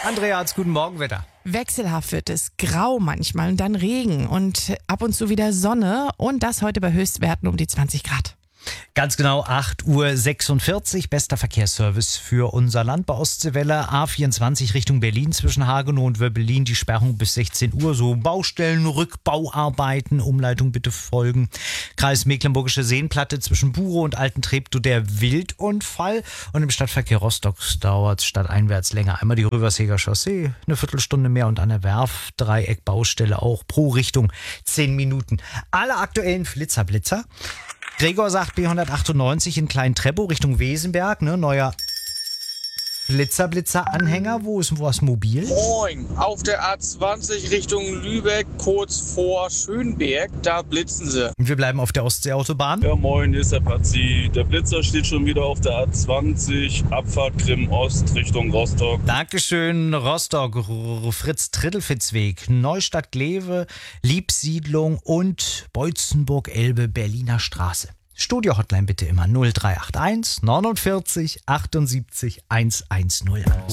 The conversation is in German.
Andrea, guten Morgen, Wetter. Wechselhaft wird es, grau manchmal und dann Regen und ab und zu wieder Sonne und das heute bei Höchstwerten um die 20 Grad. Ganz genau 8:46 Uhr, bester Verkehrsservice für unser Land bei Ostseewelle. A24 Richtung Berlin zwischen Hagenow und Wöbbelin, die Sperrung bis 16 Uhr. So Baustellen, Rückbauarbeiten, Umleitung bitte folgen. Kreis Mecklenburgische Seenplatte zwischen Burow und Altentreptow der Wildunfall. Und im Stadtverkehr Rostock dauert es stadteinwärts länger. Einmal die Röverseger Chaussee, eine Viertelstunde mehr und an der Werft-Dreieck-Baustelle auch pro Richtung 10 Minuten. Alle aktuellen Blitzer. Gregor sagt B198 in Klein-Treppow Richtung Wesenberg, ne, neuer Blitzer-Anhänger. Wo ist was mobil? Moin, auf der A20 Richtung Lübeck, kurz vor Schönberg, da blitzen sie. Und wir bleiben auf der Ostseeautobahn. Ja, moin, hier ist der Pazzi. Der Blitzer steht schon wieder auf der A20, Abfahrt Grimm-Ost Richtung Rostock. Dankeschön, Rostock, Fritz-Trittelfitz-Weg, Neustadt-Glewe, Liebsiedlung und Beutzenburg-Elbe, Berliner Straße. Studio-Hotline bitte immer 0381 49 78 110.